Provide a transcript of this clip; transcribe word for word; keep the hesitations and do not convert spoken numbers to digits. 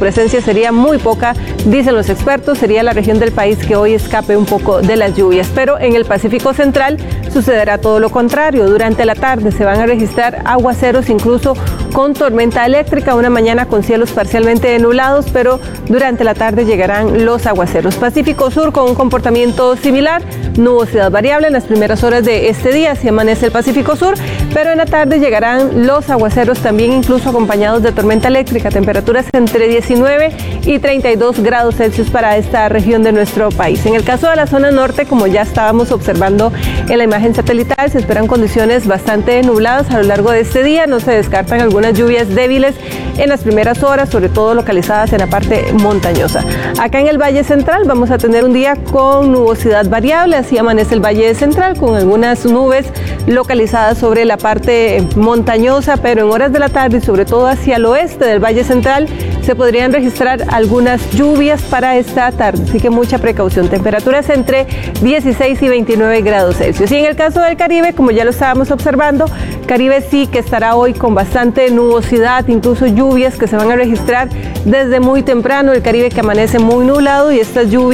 presencia sería muy poca, dicen los expertos, sería la región del país que hoy escape un poco de las lluvias. Pero en el Pacífico Central sucederá todo lo contrario. Durante la tarde se van a registrar aguaceros, incluso con tormenta eléctrica, una mañana con cielos parcialmente nublados, pero durante la tarde llegarán los aguaceros. Pacífico Sur con un comportamiento similar, nubosidad variable en las primeras horas de este día, si amanece el Pacífico Sur, pero en la tarde llegarán los aguaceros también, incluso acompañados de tormenta eléctrica, temperaturas entre diecinueve y treinta y dos grados Celsius para esta región de nuestro país. En el caso de la zona norte, como ya estábamos observando en la imagen satelital, se esperan condiciones bastante nubladas a lo largo de este día, no se descartan algunas lluvias débiles en las primeras horas, sobre todo localizadas en la parte montañosa. Acá en el Valle Central vamos a tener un día con nubosidad variable, así amanece el Valle Central con algunas nubes localizadas sobre la parte montañosa, pero en horas de la tarde y sobre todo hacia el oeste del Valle Central se podrían registrar algunas lluvias para esta tarde, así que mucha precaución. Temperaturas entre dieciséis y veintinueve grados Celsius. Y en el caso del Caribe, como ya lo estábamos observando, Caribe sí que estará hoy con bastante nubosidad, incluso lluvias que se van a registrar desde muy temprano. El Caribe que amanece muy nublado y estas lluvias